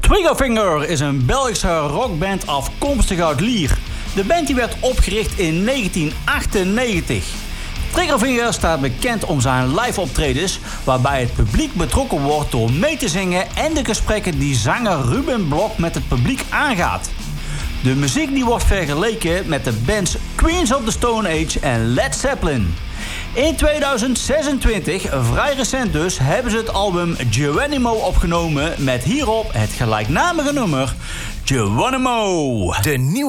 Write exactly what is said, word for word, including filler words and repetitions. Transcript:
Triggerfinger is een Belgische rockband afkomstig uit Lier. De band die werd opgericht in negentien achtennegentig. Triggerfinger staat bekend om zijn live optredens, waarbij het publiek betrokken wordt door mee te zingen en de gesprekken die zanger Ruben Blok met het publiek aangaat. De muziek die wordt vergeleken met de bands Queens of the Stone Age en Led Zeppelin. In tweeduizend zesentwintig, vrij recent dus, hebben ze het album Geronimo opgenomen met hierop het gelijknamige nummer Geronimo. De nieuwe